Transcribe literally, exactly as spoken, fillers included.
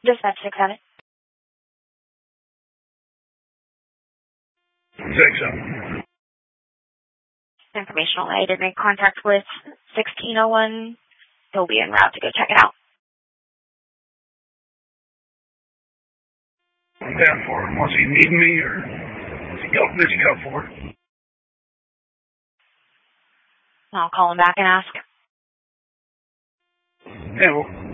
Dispatch six seven. Six seven. Informational aid made contact with sixteen oh one. He'll be en route to go check it out. I'm down for him. Was he needing me or is he go, is he go for it? I'll call him back and ask. Yeah, well,